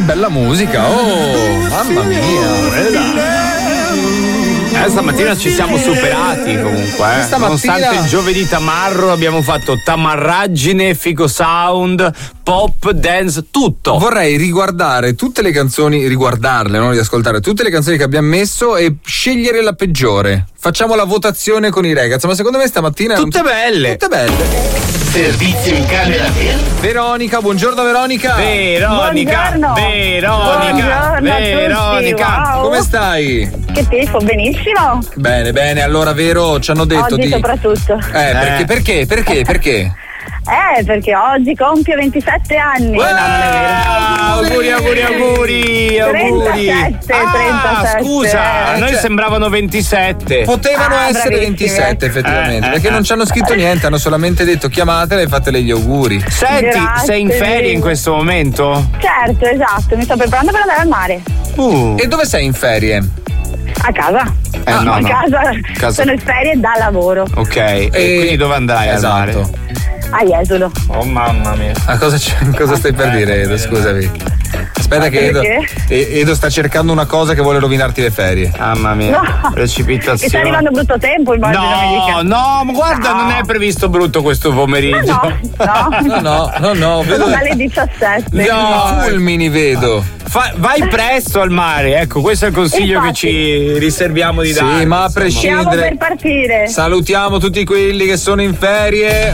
bella musica, oh, mamma mia. Stamattina ci siamo superati comunque. Nonostante il giovedì tamarro abbiamo fatto tamarraggine, figo sound, pop, dance, tutto. Vorrei riguardare tutte le canzoni, riguardarle, non riascoltare tutte le canzoni che abbiamo messo e scegliere la peggiore. Facciamo la votazione con i ragazzi, ma secondo me stamattina tutte belle. Servizio in camera Veronica, buongiorno Veronica. Veronica. Wow. Come stai? Che tifo, benissimo. Bene, allora Vero ci hanno detto oggi soprattutto. Perché? Perché oggi compio 27 anni. No, non è vero. Auguri. 37. Scusa, a noi sembravano 27. Potevano essere 27 effettivamente, perché non ci hanno scritto niente, hanno solamente detto chiamatela e fatele gli auguri. Senti, Grazie. sei in ferie in questo momento? Certo, esatto, mi sto preparando per andare al mare. E dove sei in ferie? A casa. No. Casa. Sono in ferie da lavoro. Ok, e quindi dove andrai al mare? A Jesolo. Oh mamma mia. Cosa stai per dire, Edo? Scusami. Aspetta che Edo sta cercando una cosa che vuole rovinarti le ferie. Mamma mia. No. Precipitazione. Che sta arrivando brutto tempo, immagino. No, guarda, non è previsto brutto questo pomeriggio. No. Sono dalle 17. No, fulmini vedo. Vai presto al mare, ecco, questo è il consiglio che ci riserviamo di dare. Sì, ma a prescindere. Stiamo per partire. Salutiamo tutti quelli che sono in ferie.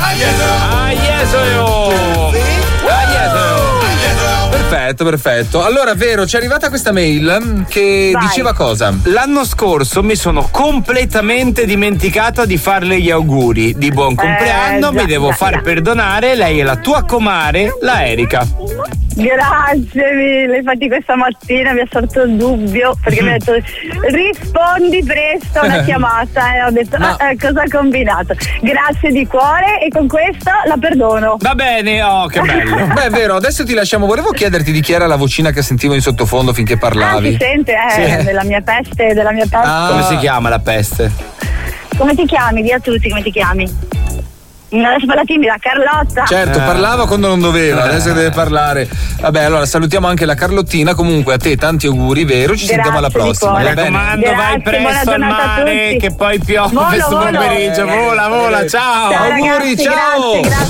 Perfetto. Allora, Vero, ci è arrivata questa mail che diceva cosa? L'anno scorso mi sono completamente dimenticata di farle gli auguri di buon compleanno, mi devo far perdonare, lei è la tua comare, la Erika. Grazie mille, infatti questa mattina mi è sorto il dubbio perché mi ha detto rispondi presto a una chiamata e ho detto cosa ha combinato. Grazie di cuore e con questo la perdono. Va bene, che bello. Beh, Vero, adesso ti lasciamo, volevo chiederti di chi era la vocina che sentivo in sottofondo finché parlavi. Si sente, della mia peste. Come si chiama la peste? Come ti chiami? Di a tutti come ti chiami? Adesso parla timida, Carlotta. Certo, parlava quando non doveva, adesso deve parlare. Vabbè, allora salutiamo anche la Carlottina. Comunque a te tanti auguri, Vero, ci sentiamo alla prossima. Mi raccomando, vai presto al mare che poi piove questo pomeriggio. Vola, ciao. Ciao auguri, ragazzi, ciao. Grazie.